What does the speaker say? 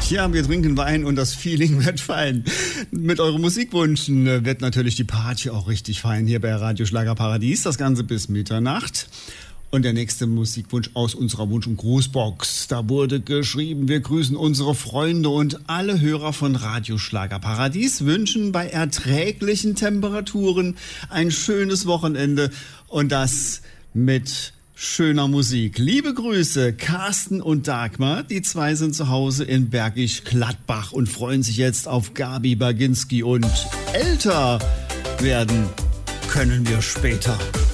Ja, wir trinken Wein und das Feeling wird fein. Mit euren Musikwünschen wird natürlich die Party auch richtig fein hier bei Radio Schlagerparadies. Das Ganze bis Mitternacht. Und der nächste Musikwunsch aus unserer Wunsch- und Grußbox. Da wurde geschrieben, wir grüßen unsere Freunde und alle Hörer von Radio Schlagerparadies, wünschen bei erträglichen Temperaturen ein schönes Wochenende und das mit schöner Musik. Liebe Grüße, Carsten und Dagmar. Die zwei sind zu Hause in Bergisch Gladbach und freuen sich jetzt auf Gabi Baginski und älter werden können wir später.